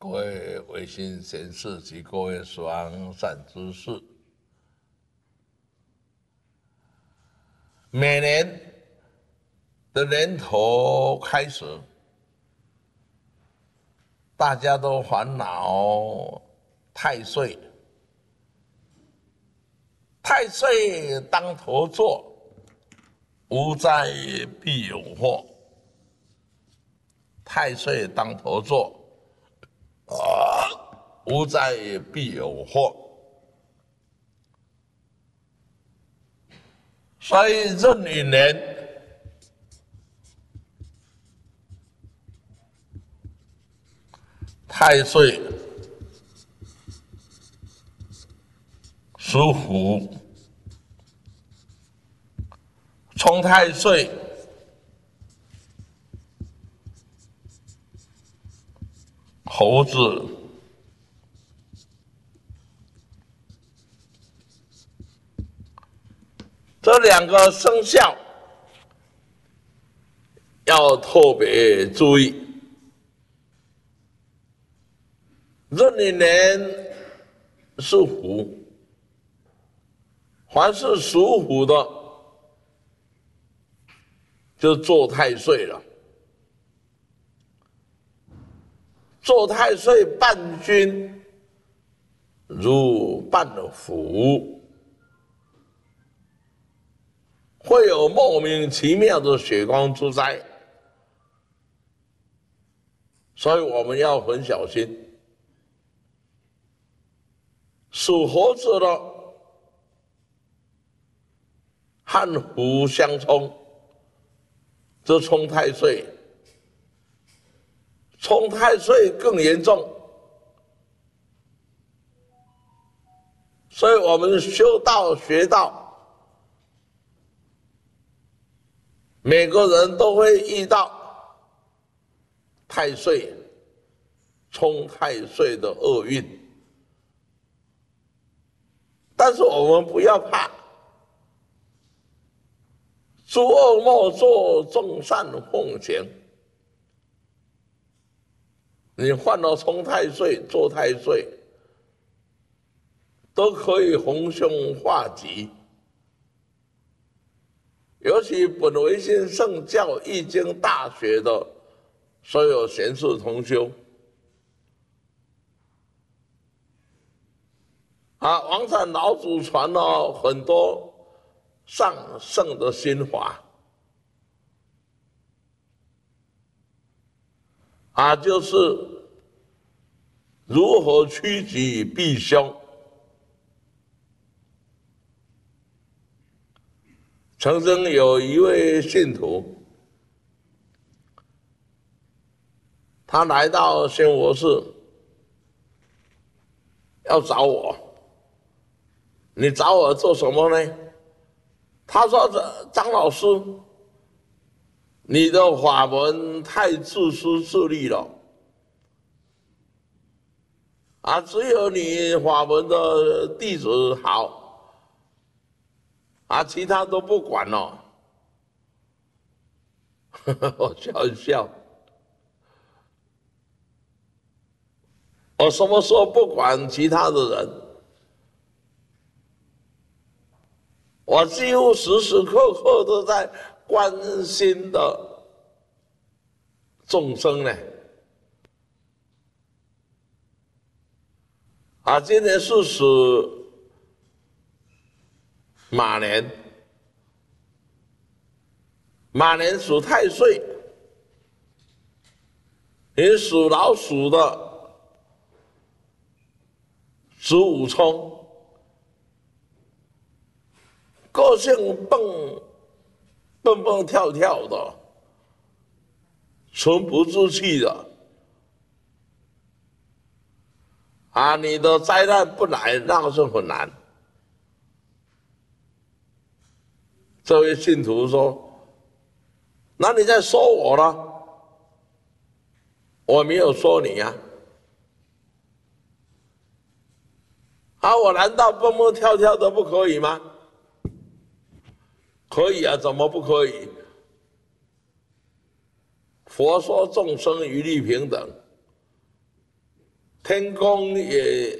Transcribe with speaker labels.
Speaker 1: 各位维新贤士及各位双善知识，每年的年头开始，大家都烦恼太岁，太岁当头坐，无灾必有祸。太岁当头坐，无灾必有祸。所以壬寅年太岁属虎，冲太岁猴子，这两个生肖要特别注意。壬寅年是虎，凡是属虎的就坐太岁了。坐太岁伴君如伴虎，会有莫名其妙的血光之灾，所以我们要很小心。属猴子的和虎相冲，这冲太岁，冲太岁更严重。所以我们修道学道，每个人都会遇到太岁、冲太岁的厄运。但是我们不要怕，诸恶莫作，众善奉行。你犯了冲太岁、坐太岁，都可以逢凶化吉。尤其本维新圣教易经大学的所有贤士同修，王禅老祖传了很多上圣的心法，就是如何趋吉避凶。曾经有一位信徒，他来到仙佛寺，要找我。你找我做什么呢？他说：“张老师，你的法门太自私自利了，只有你法门的弟子好，其他都不管了。”我笑一笑，我什么时候不管其他的人？我几乎时时刻刻都在关心的众生呢。今年是属马年，马年属太岁，你属老鼠的属午冲。个性蹦蹦跳跳的，沉不住气的，你的灾难不来，那是很难。这位信徒说：“那你在说我了？我没有说你呀。我难道蹦蹦跳跳的不可以吗？”可以啊，怎么不可以？佛说众生一律平等， 天公也